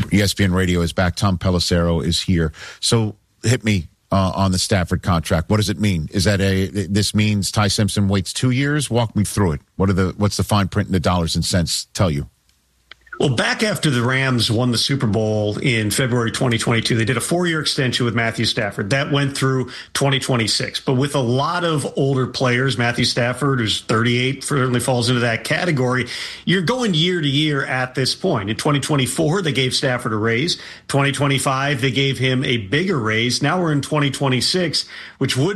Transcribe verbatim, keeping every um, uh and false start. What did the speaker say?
E S P N Radio is back. Tom Pelissero is here. So hit me uh, on the Stafford contract. What does it mean? Is that a this means Ty Simpson waits two years? Walk me through it. What are the what's the fine print in the dollars and cents tell you? Well, back after the Rams won the Super Bowl in February twenty twenty-two, they did a four-year extension with Matthew Stafford. That went through twenty twenty-six. But with a lot of older players, Matthew Stafford, who's thirty-eight, certainly falls into that category, you're going year to year at this point. In twenty twenty-four, they gave Stafford a raise. twenty twenty-five, they gave him a bigger raise. Now we're in twenty twenty-six, which would